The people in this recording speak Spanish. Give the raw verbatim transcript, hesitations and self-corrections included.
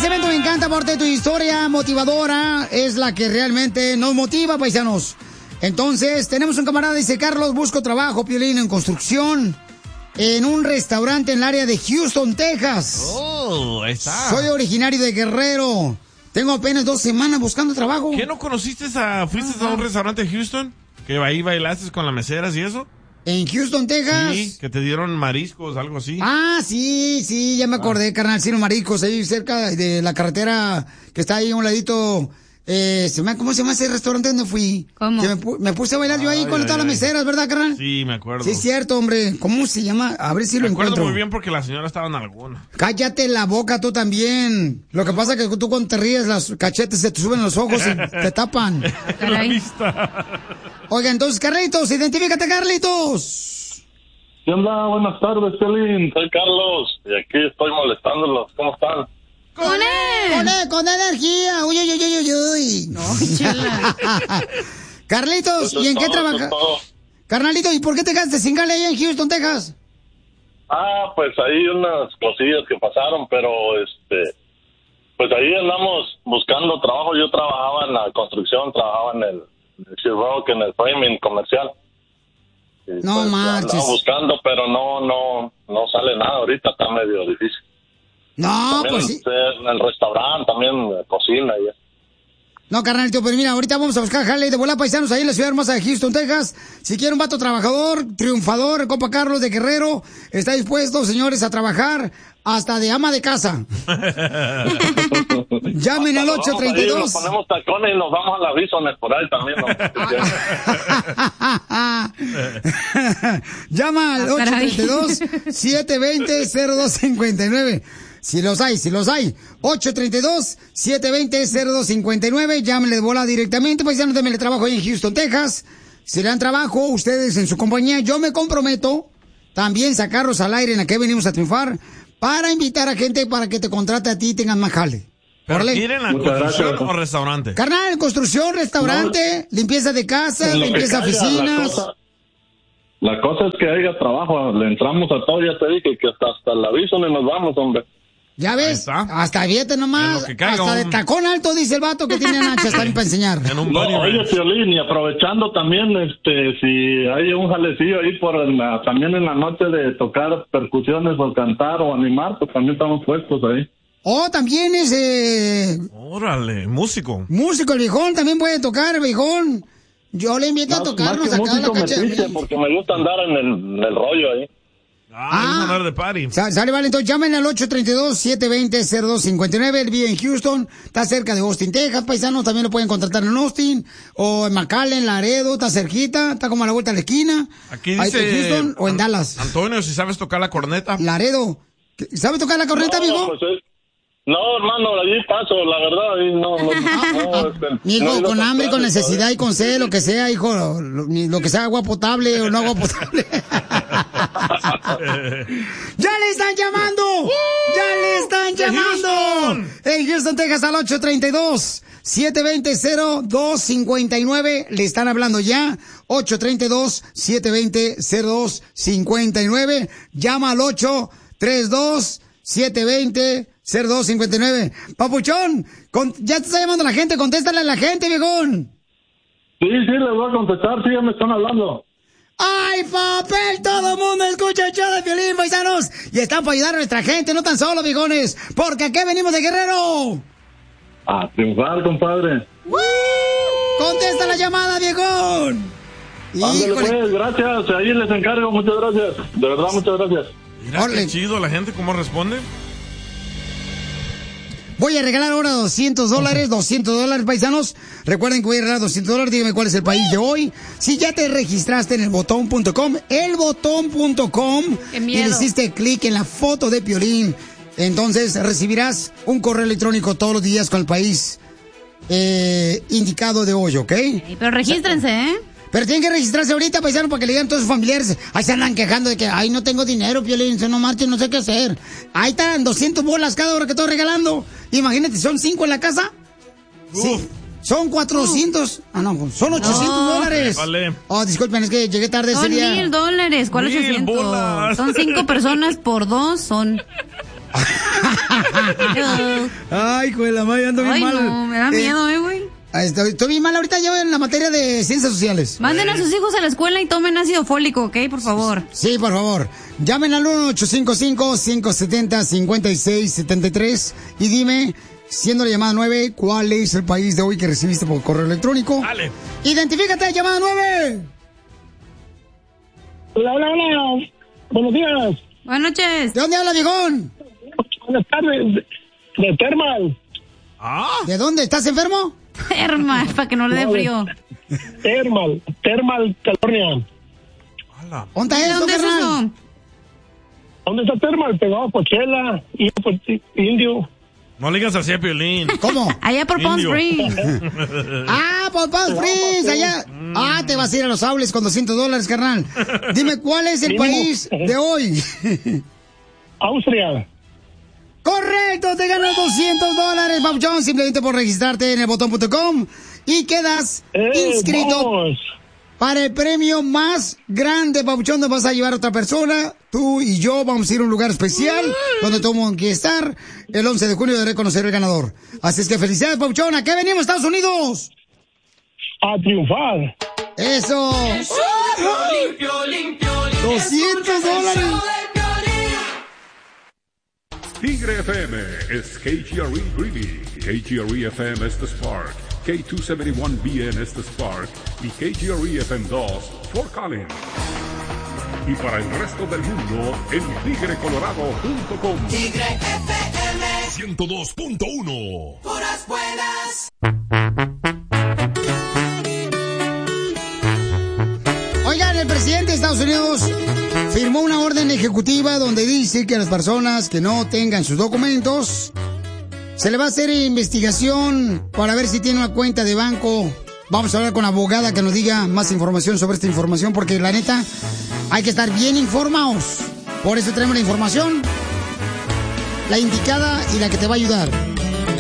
segmento me encanta porque tu historia motivadora es la que realmente nos motiva, paisanos. Entonces, tenemos un camarada, dice Carlos, busco trabajo, Piolín, en construcción, en un restaurante en el área de Houston, Texas. Oh, ahí está. Soy originario de Guerrero. Tengo apenas dos semanas buscando trabajo. ¿Qué no conociste a, fuiste Ajá. a un restaurante en Houston? Que ahí bailaste con las meseras y eso. ¿En Houston, Texas? Sí, que te dieron mariscos, algo así. Ah, sí, sí, ya me acordé, ah. carnal, sí, los mariscos, ahí cerca de la carretera que está ahí a un ladito. Eh, se me, ¿Cómo se llama ese restaurante donde fui? ¿Cómo? Que me, me puse a bailar ay, yo ahí ay, con ay, todas ay. las meseras, ¿verdad, carnal? Sí, me acuerdo. Sí, es cierto, hombre. ¿Cómo se llama? A ver si me lo encuentro. Me acuerdo muy bien porque la señora estaba en alguna. Cállate la boca tú también. Lo que pasa es que tú cuando te ríes, los cachetes se te suben los ojos y te tapan. La vista. Oiga, entonces, Carlitos, identifícate, Carlitos. ¿Qué onda? Buenas tardes, Pelín. Soy Carlos y aquí estoy molestándolos. ¿Cómo están? ¡Con él! ¡Con él! ¡Con energía! ¡Uy, uy, uy, uy, uy! No, chela. Carlitos, ¿y en qué trabajas? Carnalito, ¿y por qué te quedaste sin gale allá en Houston, Texas? Ah, pues ahí unas cosillas que pasaron, pero este... Pues ahí andamos buscando trabajo. Yo trabajaba en la construcción, trabajaba en el, en el She-Rock, en el framing comercial. Y no pues, marches. Andaba buscando, pero no, no, no sale nada. Ahorita está medio difícil. No, también pues sí. En el restaurante, también cocina y eso. No, carnalito, pero mira, ahorita vamos a buscar jale de volar paisanos ahí en la ciudad hermosa de Houston, Texas. Si quiere un vato trabajador, triunfador, el compa Carlos de Guerrero, está dispuesto, señores, a trabajar hasta de ama de casa. Llamen al ocho treinta y dos. Nos ponemos tacones y nos vamos a la Bisones por ahí también. ¿no? Llama al ocho treinta y dos, siete veinte, cero dos cincuenta y nueve. Si los hay, si los hay. ocho treinta y dos, siete veinte, cero dos cincuenta y nueve. Llámenle de bola directamente. Pues ya no denme trabajo ahí en Houston, Texas. Si le dan trabajo, ustedes en su compañía, yo me comprometo también sacarlos al aire en la que venimos a triunfar para invitar a gente para que te contrate a ti y tengan más jale. ¿Pero quieren la construcción o restaurante? Carnal, construcción, restaurante, no, limpieza de casa, limpieza de oficinas. La cosa, la cosa es que haya trabajo. Le entramos a todo, ya te dije que hasta, hasta la Bison y nos vamos, hombre. ¿Ya ves? Hasta fíjate nomás, hasta un... de tacón alto, dice el vato que tiene nachas también para enseñar. En un no, oye, Piolín, y aprovechando también, este, si hay un jalecillo ahí por la, también en la noche de tocar percusiones o cantar o animar, pues también estamos puestos ahí. Oh, también es... Eh... Órale, músico. Músico, el viejón, también puede tocar, el viejón. Yo le invito no, a tocarnos acá a la cacha. Porque me gusta andar en el, en el rollo ahí. Ah, ah de party. Sale, vale, entonces llamen al ocho treinta y dos, siete veinte, cero dos cincuenta y nueve. Él vive en Houston, está cerca de Austin, Texas, paisanos, también lo pueden contratar en Austin, o en McAllen, Laredo, está cerquita, está como a la vuelta de la esquina. Aquí dice... en Houston o en Dallas. Antonio, si sabes tocar la corneta. Laredo, ¿sabes tocar la corneta, no, amigo? Pues es... No, hermano, allí paso, la verdad, ahí no, no, no este, hijo, no con hambre, con necesidad y con sed, lo que sea, hijo, lo, lo, lo que sea agua potable o no agua potable. ¡Ya le están llamando! ¡Ya le están llamando! En Houston, Texas, al ocho treinta y dos, siete veinte, cero dos cincuenta y nueve. Le están hablando ya. ocho treinta y dos, siete veinte, cero dos cincuenta y nueve. Llama al ocho treinta y dos, siete veinte, cero dos cincuenta y nueve. Papuchón, con, ya te está llamando la gente, contéstale a la gente, viejón. Sí, sí, les voy a contestar, sí, ya me están hablando. ¡Ay, papel! Todo el mundo escucha el show de Piolín, paisanos. Y están para ayudar a nuestra gente, no tan solo, viejones. Porque aquí venimos de Guerrero. A triunfar, compadre. ¡Woo! ¡Contesta la llamada, viejón! Ándale, pues, gracias. Ahí les encargo, muchas gracias. De verdad, muchas gracias. Mira qué chido la gente, cómo responde. Voy a regalar ahora doscientos dólares, doscientos dólares, paisanos. Recuerden que voy a regalar doscientos dólares. Dígame cuál es el país de hoy. Si ya te registraste en el botón punto com, el botón punto com, y le hiciste clic en la foto de Piolín, entonces recibirás un correo electrónico todos los días con el país eh, indicado de hoy, ¿ok? Sí, pero regístrense, ¿eh? Pero tienen que registrarse ahorita, paisano, para que le digan a todos sus familiares. Ahí se andan quejando de que, ay, no tengo dinero, Piolín, no marcho, no sé qué hacer. Ahí están doscientas bolas cada hora que estoy regalando. Imagínate, ¿son cinco en la casa? Uf. Sí. Son cuatrocientos. Uh. Ah, no, son ochocientos no. dólares. Vale. Oh, disculpen, es que llegué tarde son ese día. Son mil dólares. ¿Cuál es ochocientos? Son cinco personas por dos, son... Ay, güey, la madre, ando bien Ay, mal. no, me da miedo, eh, güey. Estoy, estoy bien mal ahorita yo en la materia de ciencias sociales. Manden a sus hijos a la escuela y tomen ácido fólico, ¿ok? Por favor. Sí, por favor. Llamen al uno ocho cinco cinco, cinco siete cero, cinco seis siete tres y dime, siendo la llamada nueve, ¿cuál es el país de hoy que recibiste por correo electrónico? Dale. ¡Identifícate, llamada nueve! Hola, hola, hola. Buenos días. Buenas noches. ¿De dónde habla, viejón? Buenas tardes. De, de Termal. Ah. ¿De dónde? ¿Estás enfermo? Termal, para que no le dé frío. Termal. Termal, California. Hola. ¿Dónde es, ¿Dónde es carnal? eso? ¿Dónde está Termal? Pegado a Coachella y pues, Indio. No le digas así a Piolín. ¿Cómo? Allá por Palm Indio. Springs. Ah, por Palm Springs, allá. Ah, te vas a ir a Los Aules con doscientos dólares, carnal. Dime, ¿cuál es el Mínimo. país de hoy? Austria. Correcto, te ganas doscientos dólares, Papuchón, simplemente por registrarte en el botón punto com y quedas Eh, inscrito vamos. para el premio más grande, Papuchón. Nos vas a llevar a otra persona, tú y yo vamos a ir a un lugar especial donde todo el mundo quiere estar. El once de junio de reconocer el ganador. Así es que felicidades, Papuchón. ¿A qué venimos, Estados Unidos? A triunfar. ¡Eso! ¡doscientos dólares! Tigre F M es K G R E Greeley, K G R E F M es The Spark, K doscientos setenta y uno B N es The Spark y K G R E F M dos Fort Collins. Y para el resto del mundo en tigre colorado punto com. Tigre F M ciento dos punto uno. puras buenas. Oigan, el presidente de Estados Unidos firmó una orden ejecutiva donde dice que a las personas que no tengan sus documentos se le va a hacer investigación para ver si tiene una cuenta de banco. Vamos a hablar con la abogada que nos diga más información sobre esta información, porque la neta hay que estar bien informados. Por eso tenemos la información, la indicada y la que te va a ayudar.